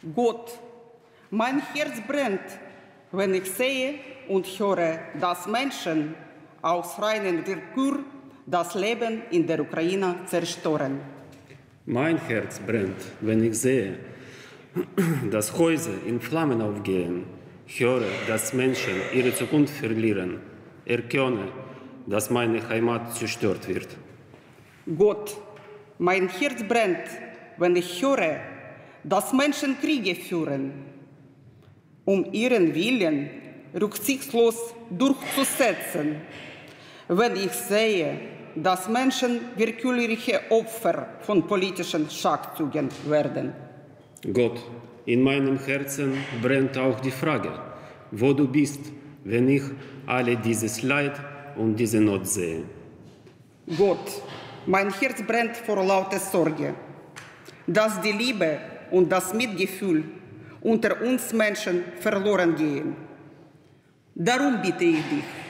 Gott, mein Herz brennt, wenn ich sehe und höre, dass Menschen aus reiner Willkür das Leben in der Ukraine zerstören. Mein Herz brennt, wenn ich sehe, dass Häuser in Flammen aufgehen, höre, dass Menschen ihre Zukunft verlieren, erkenne, dass meine Heimat zerstört wird. Gott, mein Herz brennt, wenn ich höre, dass Menschen Kriege führen, um ihren Willen rücksichtslos durchzusetzen. Wenn ich sehe, dass Menschen willkürliche Opfer von politischen Schachzügen werden. Gott, in meinem Herzen brennt auch die Frage, wo du bist, wenn ich alle dieses Leid und diese Not sehe. Gott, mein Herz brennt vor lauter Sorge, dass die Liebe und das Mitgefühl unter uns Menschen verloren gehen. Darum bitte ich dich,